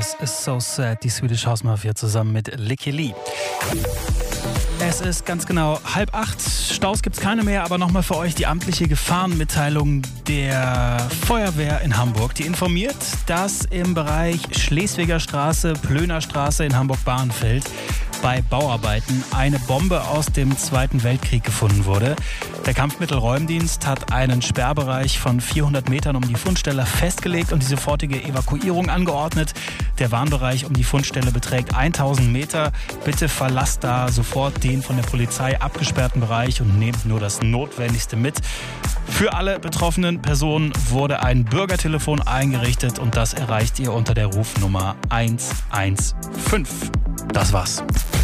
This is so sad, die Swedish House Mafia zusammen mit Lykke Li. Es ist ganz genau 7:30. Staus gibt's keine mehr, aber nochmal für euch die amtliche Gefahrenmitteilung der Feuerwehr in Hamburg. Die informiert, dass im Bereich Schleswiger Straße, Plöner Straße in Hamburg-Bahrenfeld bei Bauarbeiten eine Bombe aus dem Zweiten Weltkrieg gefunden wurde. Der Kampfmittelräumdienst hat einen Sperrbereich von 400 Metern um die Fundstelle festgelegt und die sofortige Evakuierung angeordnet. Der Warnbereich um die Fundstelle beträgt 1000 Meter. Bitte verlasst da sofort den von der Polizei abgesperrten Bereich und nehmt nur das Notwendigste mit. Für alle betroffenen Personen wurde ein Bürgertelefon eingerichtet und das erreicht ihr unter der Rufnummer 115. Das war's.